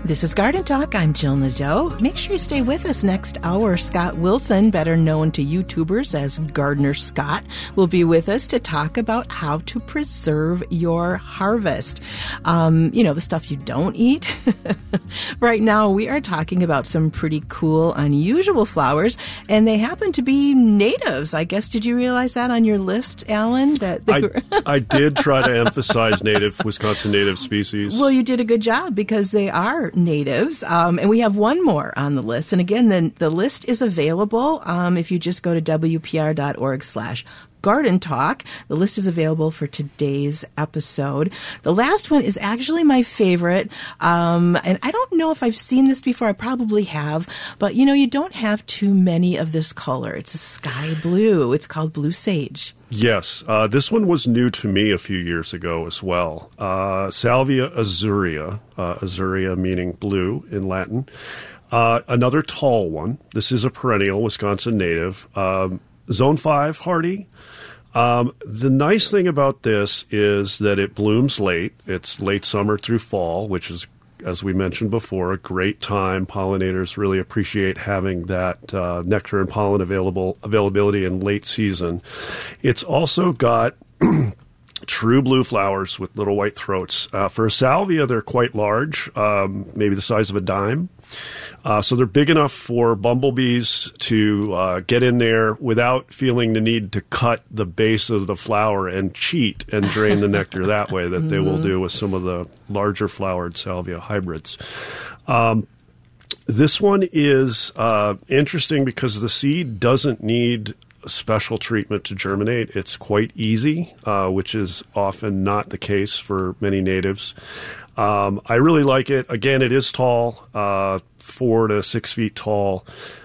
This is Garden Talk. I'm Jill Nadeau. Make sure you stay with us next hour. Scott Wilson, better known to YouTubers as Gardener Scott, will be with us to talk about how to preserve your harvest. The stuff you don't eat. Right now, we are talking about some pretty cool, unusual flowers, and they happen to be natives. I guess, did you realize that on your list, Alan? I did try to emphasize Wisconsin native species. Well, you did a good job because they are natives. And we have one more on the list. And again, the list is available if you just go to WPR.org/Garden Talk. The list is available for today's episode. The last one is actually my favorite. And I don't know if I've seen this before. I probably have. But, you don't have too many of this color. It's a sky blue. It's called blue sage. Yes. This one was new to me a few years ago as well. Salvia azurea, azurea meaning blue in Latin. Another tall one. This is a perennial Wisconsin native. Zone 5 hardy. The nice thing about this is that it blooms late. It's late summer through fall, which is, as we mentioned before, a great time. Pollinators really appreciate having that nectar and pollen availability in late season. It's also got true blue flowers with little white throats. For a salvia, they're quite large, maybe the size of a dime. So they're big enough for bumblebees to get in there without feeling the need to cut the base of the flower and cheat and drain the nectar that way that they will do with some of the larger flowered salvia hybrids. This one is interesting because the seed doesn't need special treatment to germinate. It's quite easy, which is often not the case for many natives. I really like it. Again, it is tall, 4 to 6 feet tall.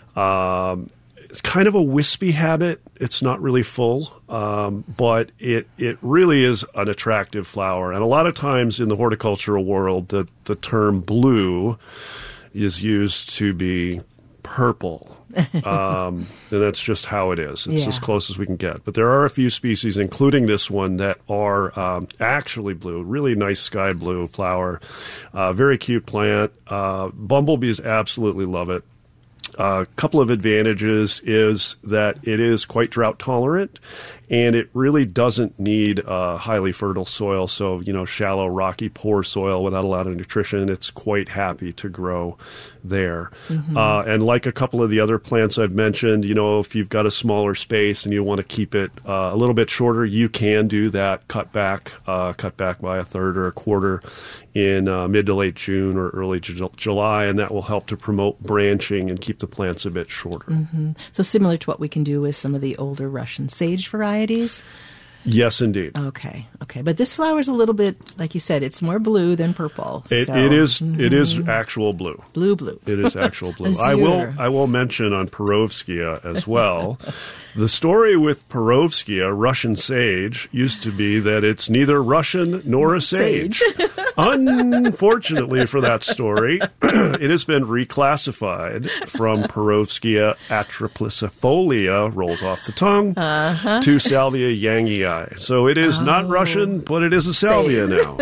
It's kind of a wispy habit. It's not really full, but it really is an attractive flower. And a lot of times in the horticultural world, the term blue is used to be purple. And that's just how it is. It's as close as we can get. But there are a few species, including this one, that are actually blue. Really nice sky blue flower. Very cute plant. Bumblebees absolutely love it. A couple of advantages is that it is quite drought tolerant, and it really doesn't need highly fertile soil. So, shallow, rocky, poor soil without a lot of nutrition. It's quite happy to grow there. Mm-hmm. And like a couple of the other plants I've mentioned, if you've got a smaller space and you want to keep it a little bit shorter, you can do that. Cut back by a third or a quarter in mid to late June or early July, and that will help to promote branching and keep the plants a bit shorter. Mm-hmm. So similar to what we can do with some of the older Russian sage varieties? Yes, indeed. Okay. But this flower is a little bit, like you said, it's more blue than purple. It is. Mm-hmm. It is actual blue. Blue. It is actual blue. I will mention on Perovskia as well. The story with Perovskia, Russian sage, used to be that it's neither Russian nor a sage. Unfortunately for that story, it has been reclassified from Perovskia atriplycifolia, rolls off the tongue, to Salvia yangii. So it is not Russian, but it is a salvia now.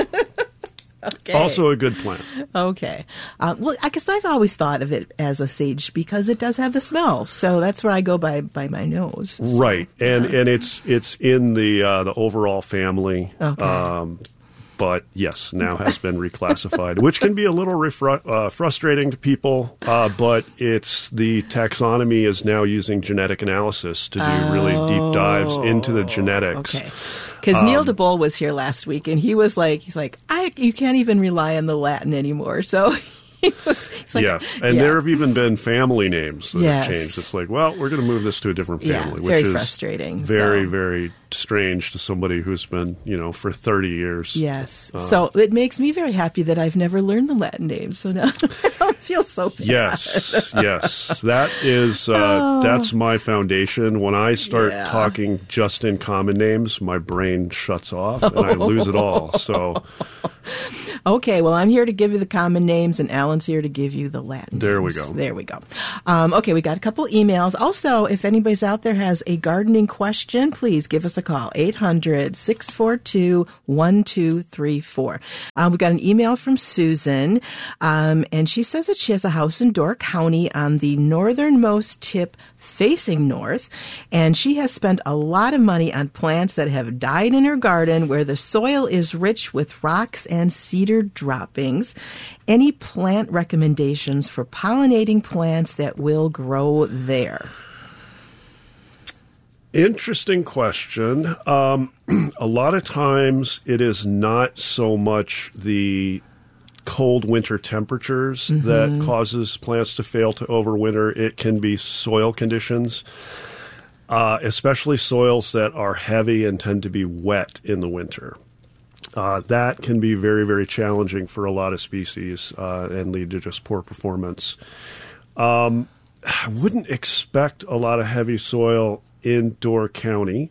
Okay. Also a good plant. Okay. Well, I guess I've always thought of it as a sage because it does have the smell. So that's where I go by my nose. So, right. And it's in the overall family. Okay. But yes, now has been reclassified, which can be a little frustrating to people. But the taxonomy is now using genetic analysis to do really deep dives into the genetics. Okay. Because Neil DeBoll was here last week, and he's like, you can't even rely on the Latin anymore. So he's like, yes, and there have even been family names that have changed. It's like, well, we're going to move this to a different family, which very is frustrating. Very, very strange to somebody who's been, for 30 years. Yes. So it makes me very happy that I've never learned the Latin names. So now I don't feel so bad. Yes. That is, that's my foundation. When I start talking just in common names, my brain shuts off and I lose it all. So. Okay, well, I'm here to give you the common names, and Alan's here to give you the Latin names. There we go. Okay, we got a couple emails. Also, if anybody's out there has a gardening question, please give us a call, 800-642-1234. We got an email from Susan, and she says that she has a house in Door County on the northernmost tip facing north, and she has spent a lot of money on plants that have died in her garden where the soil is rich with rocks and cedar droppings. Any plant recommendations for pollinating plants that will grow there? Interesting question. A lot of times it is not so much the cold winter temperatures that causes plants to fail to overwinter. It can be soil conditions, especially soils that are heavy and tend to be wet in the winter. That can be very, very challenging for a lot of species and lead to just poor performance. I wouldn't expect a lot of heavy soil in Door County,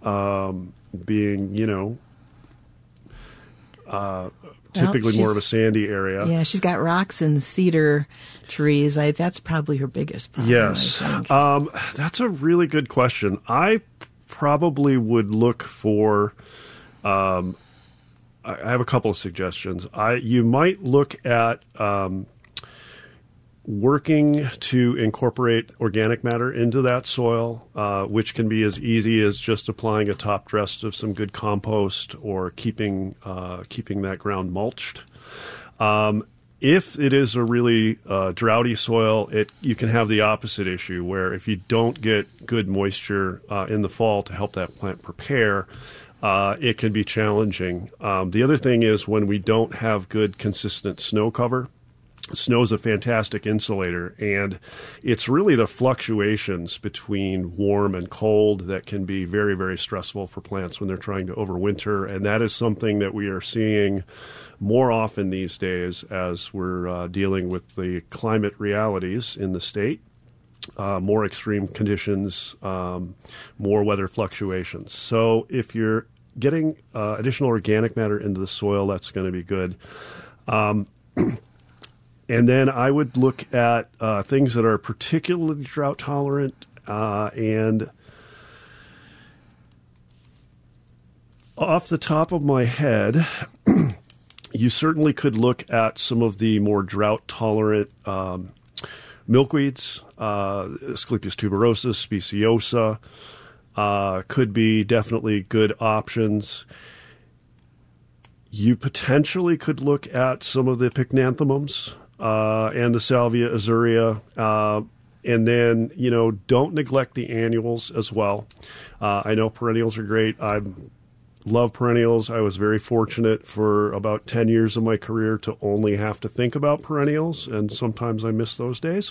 being, typically more of a sandy area. Yeah, she's got rocks and cedar trees. That's probably her biggest problem. Yes. That's a really good question. I probably would look for, I have a couple of suggestions. You might look at working to incorporate organic matter into that soil, which can be as easy as just applying a top dress of some good compost or keeping that ground mulched. If it is a really droughty soil, you can have the opposite issue where if you don't get good moisture in the fall to help that plant prepare, it can be challenging. The other thing is when we don't have good consistent snow cover. Snow is a fantastic insulator, and it's really the fluctuations between warm and cold that can be very, very stressful for plants when they're trying to overwinter, and that is something that we are seeing more often these days as we're dealing with the climate realities in the state. More extreme conditions, more weather fluctuations. So if you're getting additional organic matter into the soil, that's going to be good. And then I would look at things that are particularly drought tolerant and off the top of my head, you certainly could look at some of the more drought tolerant milkweeds, Asclepias tuberosa, speciosa, could be definitely good options. You potentially could look at some of the pycnanthemums and the Salvia azurea, and then, don't neglect the annuals as well. I know perennials are great. I love perennials. I was very fortunate for about 10 years of my career to only have to think about perennials, and sometimes I miss those days.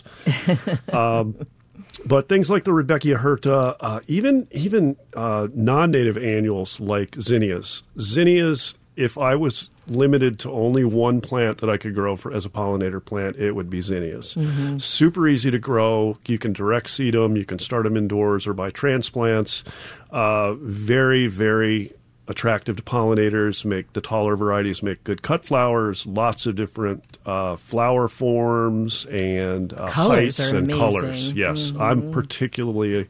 But things like the Rudbeckia hirta, even non-native annuals like zinnias. Zinnias, if I was limited to only one plant that I could grow as a pollinator plant, it would be zinnias. Mm-hmm. Super easy to grow. You can direct seed them. You can start them indoors or by transplants. Very, very attractive to pollinators. The taller varieties make good cut flowers. Lots of different flower forms and heights and amazing. Colors. Yes, mm-hmm. I'm particularly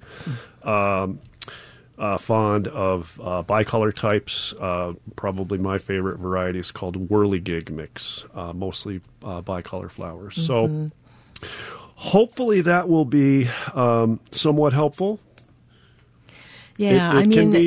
fond of bicolor types. Probably my favorite variety is called whirligig mix, mostly bicolor flowers. Mm-hmm. So hopefully that will be somewhat helpful. Yeah,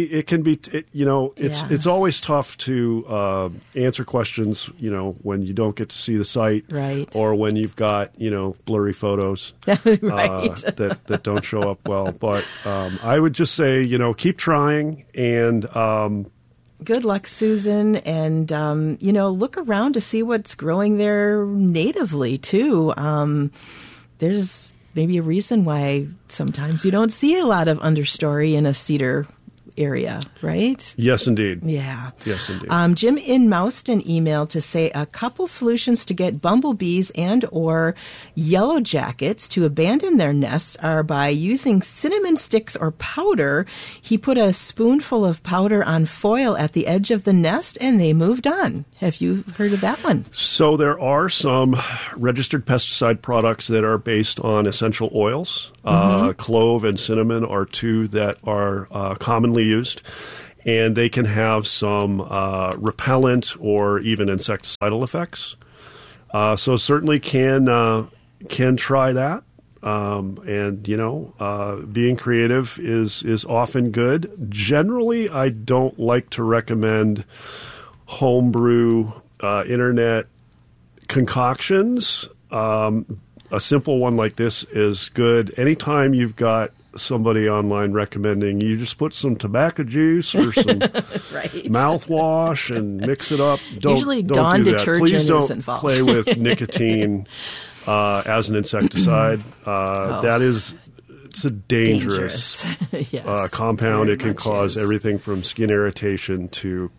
it's always tough to answer questions, when you don't get to see the site, right, or when you've got, blurry photos right. that don't show up well. But I would just say, keep trying and good luck, Susan, and look around to see what's growing there natively too. There's maybe a reason why sometimes you don't see a lot of understory in a cedar area, right? Yes, indeed. Yeah. Yes, indeed. Jim in Mouston emailed to say a couple solutions to get bumblebees and or yellow jackets to abandon their nests are by using cinnamon sticks or powder. He put a spoonful of powder on foil at the edge of the nest and they moved on. Have you heard of that one? So there are some registered pesticide products that are based on essential oils. Mm-hmm. Clove and cinnamon are two that are commonly used. And they can have some repellent or even insecticidal effects. So certainly can try that. Being creative is often good. Generally, I don't like to recommend homebrew internet concoctions. A simple one like this is good. Anytime you've got somebody online recommending you just put some tobacco juice or some mouthwash and mix it up. Usually don't Dawn do that. detergent Please don't is involved. play with nicotine as an insecticide. It's a dangerous yes, compound. very It can much cause is. everything from skin irritation to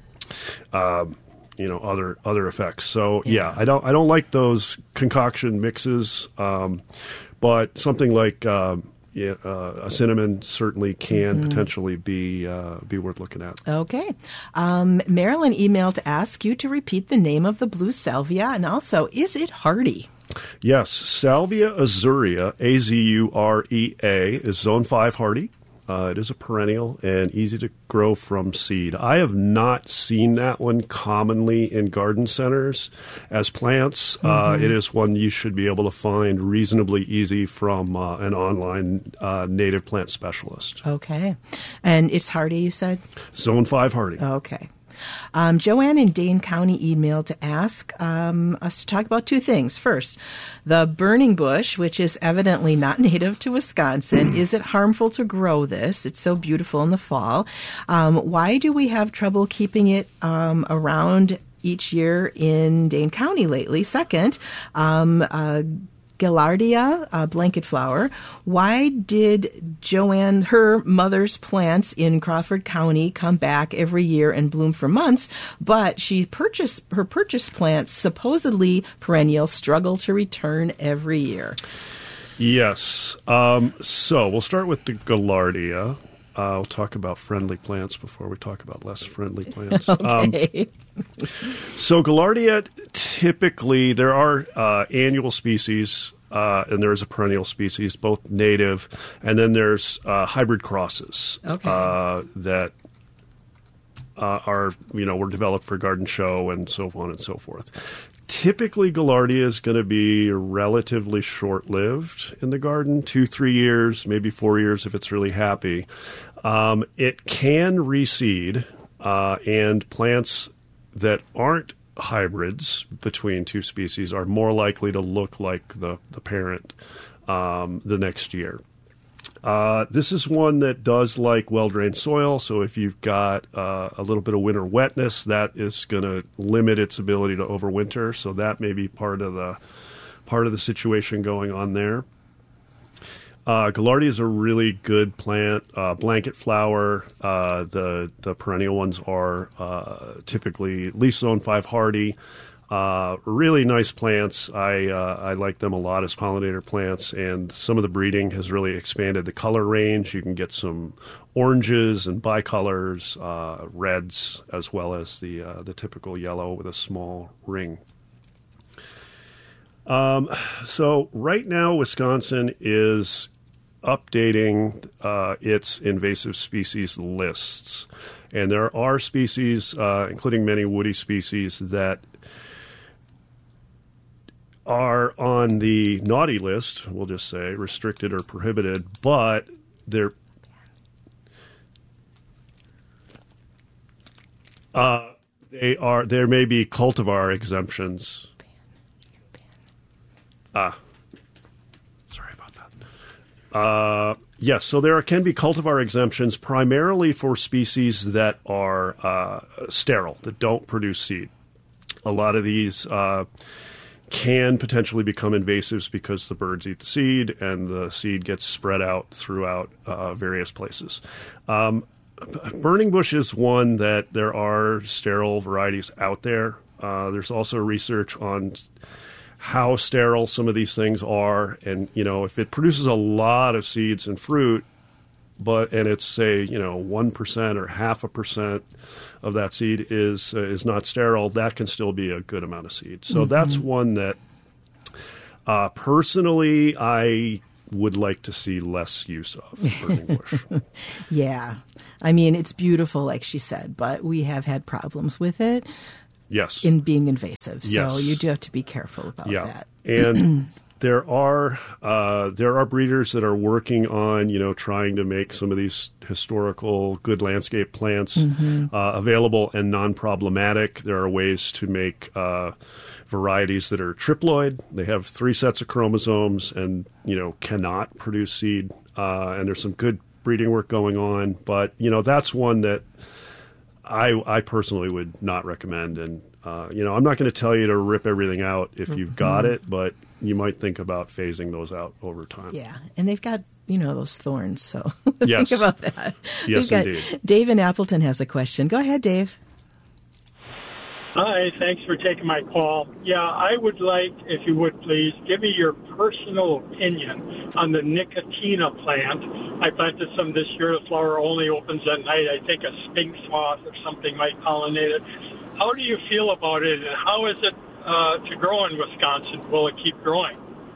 other effects. So I don't like those concoction mixes. But something like a cinnamon certainly can potentially be worth looking at. Okay. Marilyn emailed to ask you to repeat the name of the blue salvia, and also, is it hardy? Yes, Salvia azurea, A-Z-U-R-E-A, is Zone 5 hardy. It is a perennial and easy to grow from seed. I have not seen that one commonly in garden centers as plants. It is one you should be able to find reasonably easy from an online native plant specialist. Okay. And it's hardy, you said? Zone 5 hardy. Okay. Joanne in Dane County emailed to ask us to talk about two things. First, the burning bush, which is evidently not native to Wisconsin. Is it harmful to grow this? It's so beautiful in the fall. Why do we have trouble keeping it around each year in Dane County lately? Second, Gaillardia, blanket flower. Why did Joanne, her mother's plants in Crawford County, come back every year and bloom for months, but her purchased plants, supposedly perennial, struggle to return every year? Yes. So we'll start with the Gaillardia. We'll talk about friendly plants before we talk about less friendly plants. Okay. So Gaillardia, typically there are annual species and there is a perennial species, both native, and then there's hybrid crosses that were developed for garden show and so on and so forth. Typically, Gaillardia is going to be relatively short-lived in the garden, 2-3 years, maybe 4 years if it's really happy. It can reseed, and plants that aren't hybrids between two species are more likely to look like the parent the next year. This is one that does like well-drained soil, so if you've got a little bit of winter wetness, that is going to limit its ability to overwinter. So that may be part of the situation going on there. Gaillardia is a really good plant, blanket flower. The perennial ones are typically at least Zone 5 hardy. Really nice plants. I like them a lot as pollinator plants, and some of the breeding has really expanded the color range. You can get some oranges and bicolors, reds, as well as the typical yellow with a small ring. So right now, Wisconsin is updating its invasive species lists, and there are species, including many woody species, that are on the naughty list, we'll just say, restricted or prohibited, but there may be cultivar exemptions. Sorry about that. Yes, so there can be cultivar exemptions primarily for species that are sterile, that don't produce seed. A lot of these can potentially become invasives because the birds eat the seed and the seed gets spread out throughout various places. Burning bush is one that there are sterile varieties out there. There's also research on how sterile some of these things are, and if it produces a lot of seeds and fruit, and it's say 1% or 0.5% of that seed is not sterile, that can still be a good amount of seed. So that's one that personally I would like to see less use of burning bush. Yeah. I mean, it's beautiful, like she said, but we have had problems with it. Yes. In being invasive. So Yes. you do have to be careful about that. And there are breeders that are working on, trying to make some of these historical good landscape plants available and non-problematic. There are ways to make varieties that are triploid. They have 3 sets of chromosomes and, cannot produce seed. And there's some good breeding work going on. But, that's one that I personally would not recommend. And, I'm not going to tell you to rip everything out if you've got it, but you might think about phasing those out over time. Yeah. And they've got, those thorns. So Yes. think about that. Yes, indeed. Dave in Appleton has a question. Go ahead, Dave. Hi, thanks for taking my call. Yeah, I would like, if you would please, give me your personal opinion on the Nicotina plant. I planted some this year. The flower only opens at night. I think a sphinx moth or something might pollinate it. How do you feel about it, and how is it to grow in Wisconsin? Will it keep growing?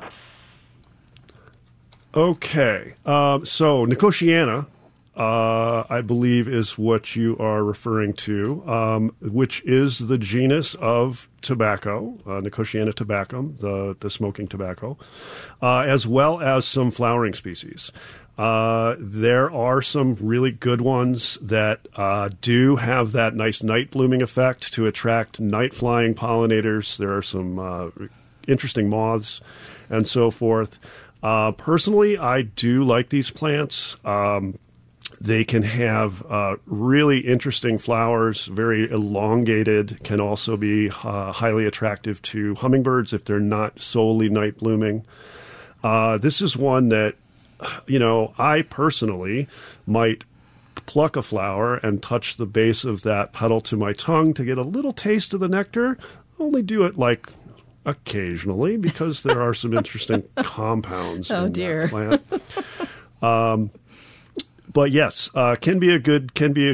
Okay. So Nicotiana, I believe, is what you are referring to, which is the genus of tobacco, Nicotiana tabacum, the smoking tobacco, as well as some flowering species. There are some really good ones that do have that nice night blooming effect to attract night flying pollinators. There are some interesting moths and so forth. Personally, I do like these plants. They can have really interesting flowers, very elongated, can also be highly attractive to hummingbirds if they're not solely night blooming. This is one that, I personally might pluck a flower and touch the base of that petal to my tongue to get a little taste of the nectar. Only do it like occasionally because there are some interesting compounds in that plant. But yes, can be a good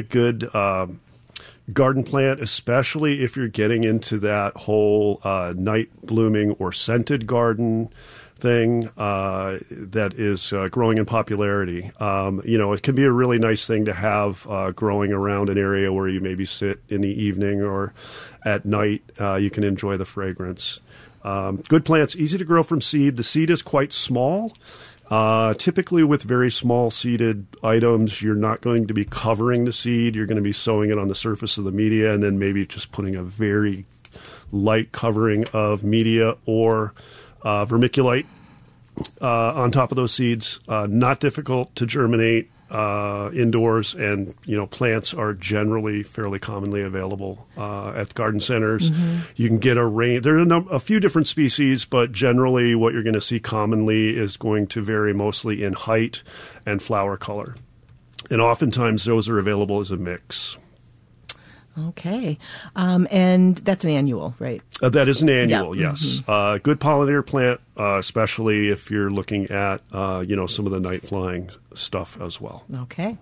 garden plant, especially if you're getting into that whole night blooming or scented garden thing that is growing in popularity. It can be a really nice thing to have growing around an area where you maybe sit in the evening or at night. You can enjoy the fragrance. Good plants, easy to grow from seed. The seed is quite small. Typically with very small seeded items, you're not going to be covering the seed. You're going to be sowing it on the surface of the media and then maybe just putting a very light covering of media or vermiculite on top of those seeds. Not difficult to germinate indoors, and plants are generally fairly commonly available at garden centers. You can get a range. There are a few different species, but generally what you're going to see commonly is going to vary mostly in height and flower color, and oftentimes those are available as a mix. Okay. And that's an annual, right? That is an annual, Yeah. yes. Good pollinator plant, especially if you're looking at, some of the night flying stuff as well. Okay.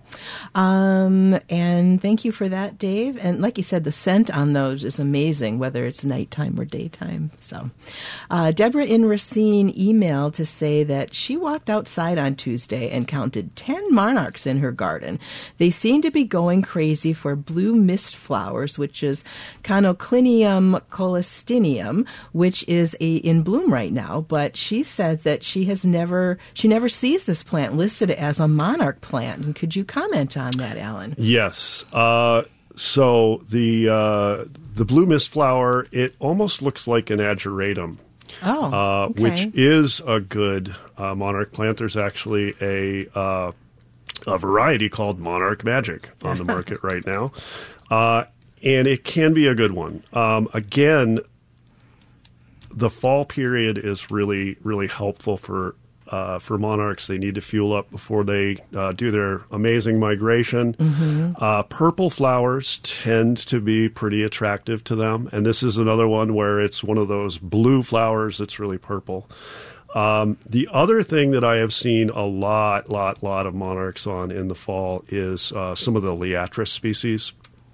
And thank you for that, Dave. And like you said, the scent on those is amazing, whether it's nighttime or daytime. So Deborah in Racine emailed to say that she walked outside on Tuesday and counted 10 monarchs in her garden. They seem to be going crazy for blue mist flowers, which is Conoclinium colestinium, which is in bloom right now. But she said that she never sees this plant listed as a monarch plant. And could you comment on that, Alan? Yes. So the blue mist flower, it almost looks like an ageratum. Oh, okay. Which is a good monarch plant. There's actually a variety called Monarch Magic on the market right now. And it can be a good one. Again, the fall period is really, really helpful for monarchs. They need to fuel up before they do their amazing migration. Purple flowers tend to be pretty attractive to them. And this is another one where it's one of those blue flowers that's really purple. The other thing that I have seen a lot of monarchs on in the fall is some of the Liatris species.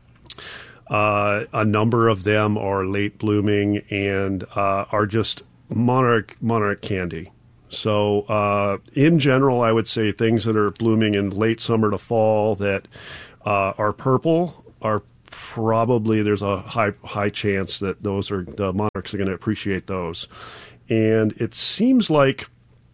A number of them are late blooming and are just monarch candy. So in general, I would say things that are blooming in late summer to fall that are purple are probably, there's a high chance that those are, the monarchs are going to appreciate those. And it seems like,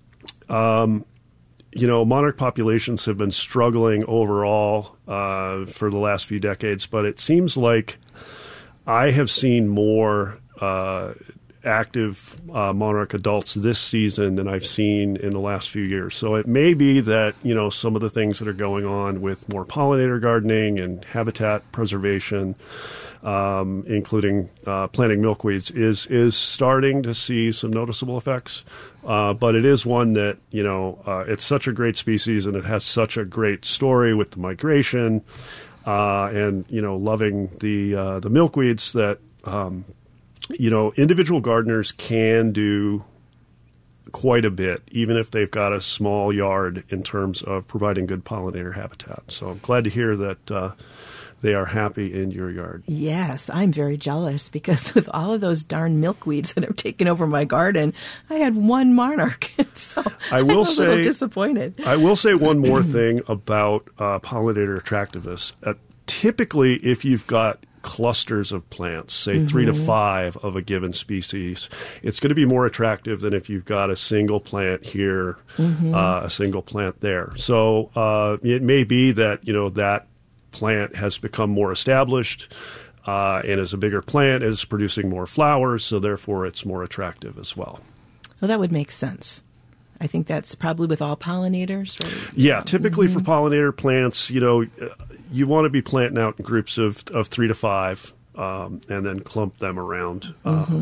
monarch populations have been struggling overall for the last few decades, but it seems like I have seen more active monarch adults this season than I've seen in the last few years. So it may be that, some of the things that are going on with more pollinator gardening and habitat preservation, including planting milkweeds, is starting to see some noticeable effects. But it is one that, it's such a great species and it has such a great story with the migration and, loving the milkweeds that, individual gardeners can do quite a bit, even if they've got a small yard in terms of providing good pollinator habitat. So I'm glad to hear that they are happy in your yard. Yes, I'm very jealous because with all of those darn milkweeds that have taken over my garden, I had one monarch. So I'm a little disappointed. I will say one more thing about pollinator attractiveness. Typically, if you've got clusters of plants, say 3 to 5 of a given species, it's going to be more attractive than if you've got a single plant here, a single plant there. So it may be that, that plant has become more established and as a bigger plant is producing more flowers, so therefore it's more attractive as well. Well, that would make sense. I think that's probably with all pollinators, right? Yeah, typically for pollinator plants, you want to be planting out in groups of 3 to 5 and then clump them around.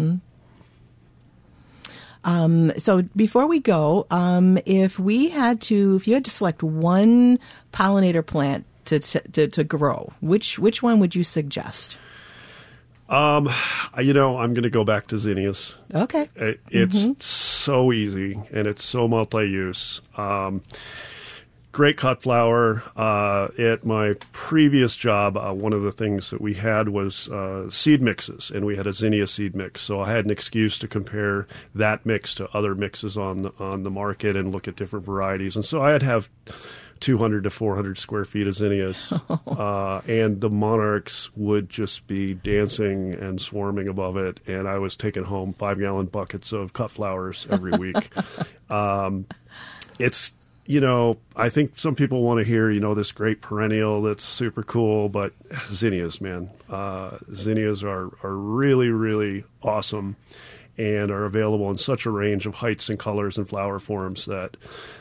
So before we go, if you had to select one pollinator plant to grow, which one would you suggest? I'm going to go back to zinnias. Okay. It's so easy and it's so multi-use. Great cut flower. At my previous job, one of the things that we had was seed mixes, and we had a zinnia seed mix. So I had an excuse to compare that mix to other mixes on the market and look at different varieties. And so I'd have 200 to 400 square feet of zinnias, and the monarchs would just be dancing and swarming above it. And I was taking home 5-gallon buckets of cut flowers every week. It's, I think some people want to hear, this great perennial that's super cool, but zinnias, man. Zinnias are really, really awesome and are available in such a range of heights and colors and flower forms that,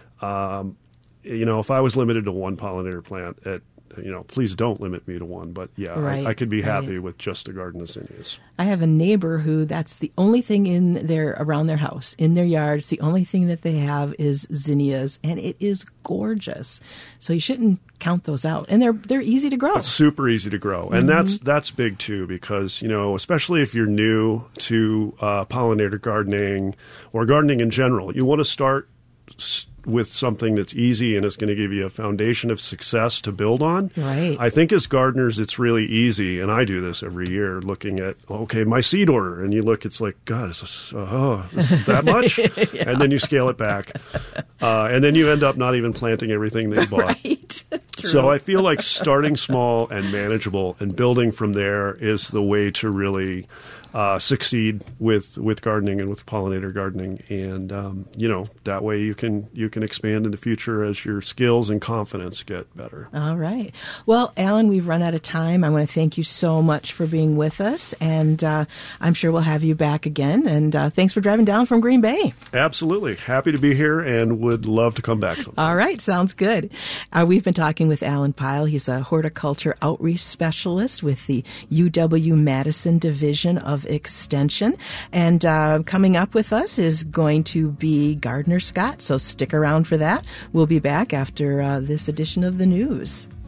if I was limited to one pollinator plant, please don't limit me to one. But yeah, right, I could be happy with just a garden of zinnias. I have a neighbor who that's the only thing around their house, in their yard. It's the only thing that they have is zinnias, and it is gorgeous. So you shouldn't count those out, and they're easy to grow. It's super easy to grow, and that's big too, because especially if you're new to pollinator gardening or gardening in general, you want to start with something that's easy and is going to give you a foundation of success to build on. Right. I think as gardeners, it's really easy, and I do this every year, looking at, my seed order, and you look, it's like, God, is this that much? Yeah. And then you scale it back, and then you end up not even planting everything that you bought. Right. So I feel like starting small and manageable and building from there is the way to really succeed with gardening and with pollinator gardening, and that way you can expand in the future as your skills and confidence get better. All right. Well, Alan, we've run out of time. I want to thank you so much for being with us, and I'm sure we'll have you back again. And thanks for driving down from Green Bay. Absolutely. Happy to be here and would love to come back sometime. All right. Sounds good. We've been talking with Alan Pyle. He's a horticulture outreach specialist with the UW-Madison Division of Extension. And coming up with us is going to be Gardner Scott. So stick around for that. We'll be back after this edition of the news.